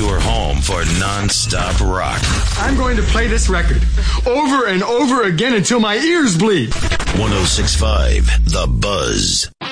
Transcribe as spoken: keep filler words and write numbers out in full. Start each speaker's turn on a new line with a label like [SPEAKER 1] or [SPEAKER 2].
[SPEAKER 1] your home for non-stop rock.
[SPEAKER 2] I'm going to play this record over and over again until my ears bleed.
[SPEAKER 1] one oh six point five The Buzz.